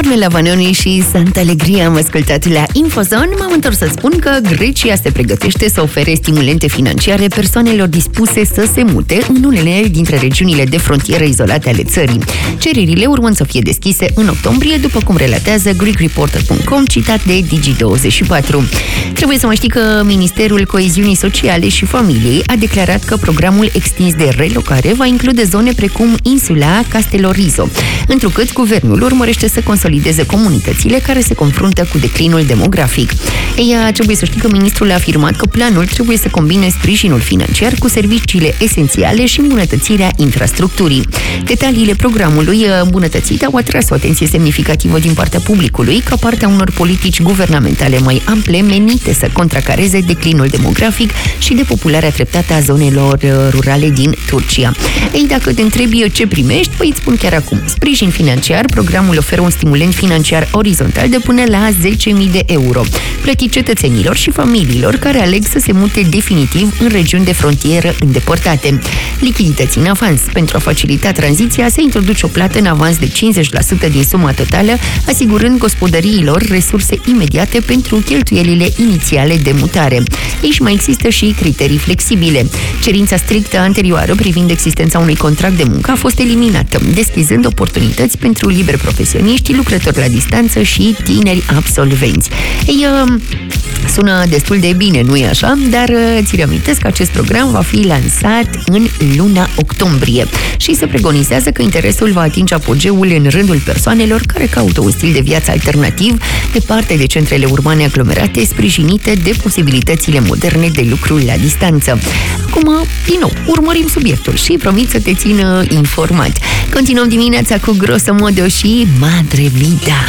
Ornella Vanoni și Santa Alegria am ascultat la Infozone. M-am întors să spun că Grecia se pregătește să ofere stimulente financiare persoanelor dispuse să se mute în unele dintre regiunile de frontieră izolate ale țării. Cererile urmând să fie deschise în octombrie, după cum relatează GreekReporter.com, citat de Digi24. Trebuie să mai știi că Ministerul Coeziunii Sociale și Familiei a declarat că programul extins de relocare va include zone precum insula Castellorizo, întrucât guvernul urmărește să consolideze comunitățile care se confruntă cu declinul demografic. Trebuie să știi că ministrul a afirmat că planul trebuie să combine sprijinul financiar cu serviciile esențiale și îmbunătățirea infrastructurii. Detaliile programului îmbunătățite au atras o atenție semnificativă din partea publicului ca partea unor politici guvernamentale mai ample menite să contracareze declinul demografic și depopularea treptată a zonelor rurale din Turcia. Dacă te întrebi ce primești, îți spun chiar acum. Sprijin financiar, programul oferă un stimulent financiar orizontal de până la 10.000 de euro, plătit cetățenilor și familiilor care aleg să se mute definitiv în regiuni de frontieră îndepărtate. Lichidități în avans. Pentru a facilita tranziția, se introduce o plată în avans de 50% din suma totală, asigurând gospodăriilor resurse imediate pentru cheltuielile inițiale de mutare. Aici mai există și criterii flexibile. Cerința strictă anterioară privind existența unui contract de muncă a fost eliminată, deschizând oportunități pentru liberi profesioniști, lucrători la distanță și tineri absolvenți. Sună destul de bine, nu-i așa? Dar ți reamintesc că acest program va fi lansat în luna octombrie și se preconizează că interesul va atinge apogeul în rândul persoanelor care caută un stil de viață alternativ, departe de centrele urbane aglomerate, sprijinite de posibilitățile moderne de lucru la distanță. Acum, din nou, urmărim subiectul și promit să te țin informat. Continuăm dimineața cu Grosso Modo și Madre Vida.